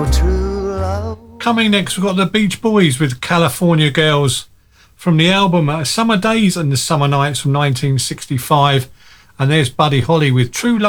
true love. Coming next, we've got the Beach Boys with California Girls from the album Summer Days and the Summer Nights from 1965. And there's Buddy Holly with True Love.